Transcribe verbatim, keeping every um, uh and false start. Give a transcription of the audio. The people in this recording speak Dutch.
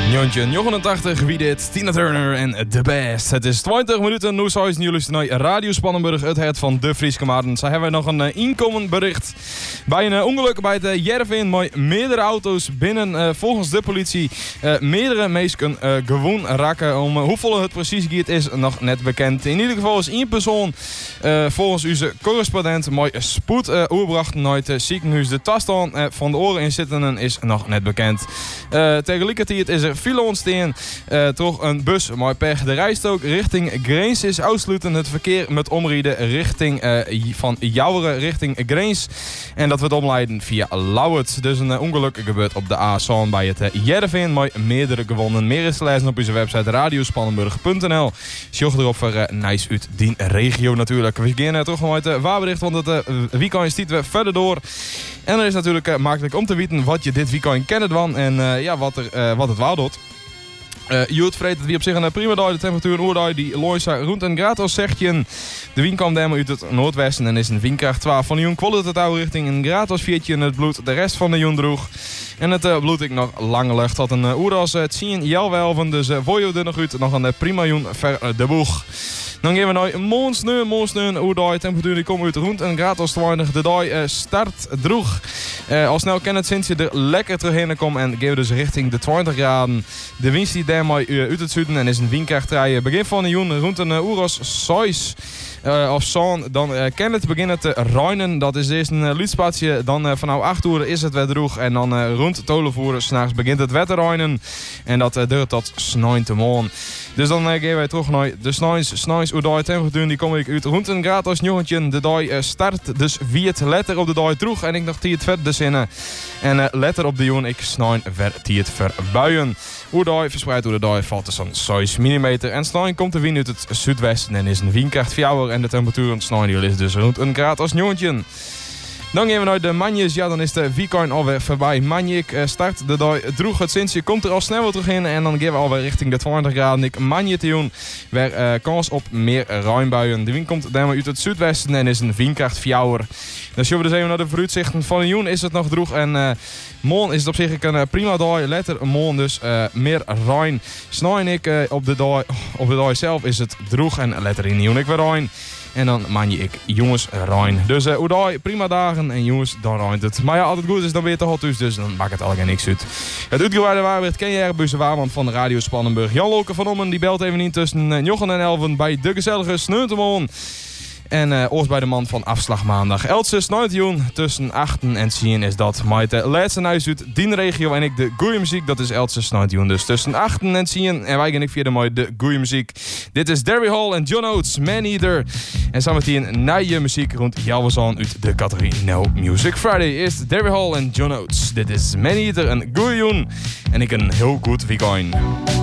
Jontje negenentachtig, wie dit? Tina Turner en The Best. Het is twintig minuten, nu zou je nu luisteren naar Radio Spannenburg, het hart van de Frieske Maarden. Zo hebben we nog een uh, inkomend bericht. Bij een uh, ongeluk bij het uh, Jervin met meerdere auto's binnen, uh, volgens de politie, uh, meerdere mensen uh, gewoon raken. Om uh, hoeveel het precies gaat is nog net bekend. In ieder geval is één persoon uh, volgens onze correspondent met spoed uh, overbracht naar het uh, ziekenhuis. De toestand uh, van de oren inzittenden is nog net bekend. Uh, tegelijkertijd is er file ontstaan. Uh, toch een bus maar per de rijstrook richting Greens is uitsluiten het verkeer met omrijden richting uh, van Jouweren richting Greens. En dat wordt omleiden via Lauwert. Dus een uh, ongeluk gebeurt op de A zeven bij het uh, Jervin. Maar meerdere gewonnen. Meer is te lezen op onze website radiospannenburg punt n l. Sjoch erop voor uh, nice uit die regio natuurlijk. We gaan uh, toch nog uit het waarbericht, want het uh, weekend stiet we verder door. En er is natuurlijk uh, makkelijk om te weten wat je dit weekend kent van en uh, ja, wat, er, uh, wat het waar doet. Uh, je hoort vreet dat wie op zich een prima dag. De temperatuur in oerdag die loisa rond een graad als zegt je. De wind kwam daarmee uit het noordwesten en is een windkracht twaalf. Van de jong kwam het touw richting een graad als viertje in het bloed. De rest van de jong droeg. En het uh, bloed ik nog lange lucht had een uh, oerdag het zien jelwelven. Dus uh, voor je er nog uit nog een uh, prima jong ver uh, de boeg. Dan gaan we naar Moonsneun, Moonsneun, hoe de temperatuur die komt uit rond een graad als twintig. De dag uh, start droeg. Uh, al snel kan het sinds je er lekker terug komen en gaan we dus richting de twintig graden. De wind die daarmee uh, uit het zuiden en is een windkracht rijden. Begin van de joen rond een uh, uur als zes. Uh, of zon, dan uh, kan het beginnen te ruinen. Dat is eerst een uh, luchtspatje. Dan uh, vanaf acht uur is het weer droeg. En dan uh, rond Tolenvoer s'nachts begint het weer te ruinen. En dat uh, duurt tot snijn te morgen. Dus dan uh, gaan wij terug naar de snijns. Snijns hoe de temperatuur die kom ik uit rond een graad als negentien. De dag uh, start dus viert letter op de dag droeg. En ik nog tiert verder de zinnen. En uh, letter op de joen ik snijn ver tiert verbuien. Hoe de verspreid door de dag valt er zo'n zes millimeter. En snijn komt de wind uit het zuidwesten. En is een windkracht vier uur. En de temperatuur in snijn is dus rond een graad als negentien. Dan gaan we naar de Manjes. Ja, dan is de weekend alweer voorbij. Manjik uh, start de dag droeg het sinds. Je komt er al snel weer terug in. En dan gaan we alweer richting de twintig graden. Ik Manje te doen. Weer uh, kans op meer ruimbuien. De wind komt daarmee uit het zuidwesten. En is een windkracht vier uur. Dan zien we dus even naar de vooruitzichten. Van de joen is het nog droeg. En uh, morgen is het op zich een uh, prima dag. Letter morgen dus uh, meer ruim. Snijn ik uh, op de dag. Op de dag zelf is het droeg. En letter in de joen ik weer ruim. En dan manje ik jongens Rijn. Dus uh, oedai, prima dagen en jongens, dan rijnt het. Maar ja, als het goed is, dan ben je toch al thuis, dus dan maakt het allemaal niks uit. Het uitgebreide waarbeeld ken je Erbuze Waarman van de Radio Spannenburg. Jan Loke van Ommen, die belt even in tussen uh, Jochen en Elven bij de gezellige Sneutemon. En uh, oors bij de man van Afslag Maandag. Else Snuitjoen tussen achten en tien is dat. Maar het uh, laatste huis uit die regio en ik de goeie muziek, dat is Else Snuitjoen. Dus tussen achten en tien en wij gaan ik via de mooie de goeie muziek. Dit is Derry Hall en John Oates, Man Eater. En zometeen nieuwe muziek rond Jalwazan uit de categorie No Music Friday. Eerst Derry Hall en John Oates. Dit is Man Eater en goeie joen. En ik een heel goed weekend.